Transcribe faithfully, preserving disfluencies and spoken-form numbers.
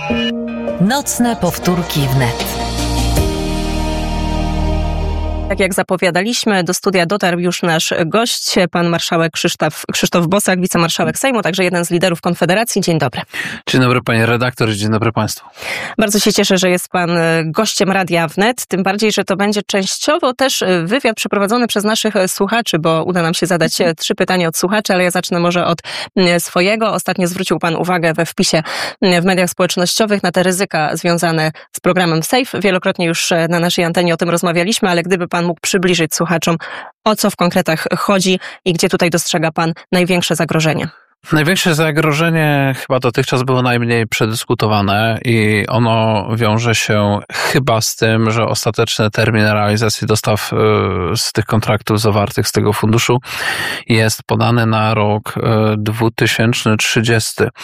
Nocne powtórki wnet. Tak jak zapowiadaliśmy, do studia dotarł już nasz gość, pan marszałek Krzysztof, Krzysztof Bosak, wicemarszałek Sejmu, także jeden z liderów Konfederacji. Dzień dobry. Dzień dobry panie redaktor i dzień dobry państwu. Bardzo się cieszę, że jest pan gościem Radia Wnet, tym bardziej, że to będzie częściowo też wywiad przeprowadzony przez naszych słuchaczy, bo uda nam się zadać trzy pytania od słuchaczy, ale ja zacznę może od swojego. Ostatnio zwrócił pan uwagę we wpisie w mediach społecznościowych na te ryzyka związane z programem Safe. Wielokrotnie już na naszej antenie o tym rozmawialiśmy, ale gdyby pan mógł przybliżyć słuchaczom, o co w konkretach chodzi i gdzie tutaj dostrzega pan największe zagrożenie? Największe zagrożenie chyba dotychczas było najmniej przedyskutowane i ono wiąże się chyba z tym, że ostateczny termin realizacji dostaw z tych kontraktów zawartych z tego funduszu jest podany na rok dwa tysiące trzydziesty.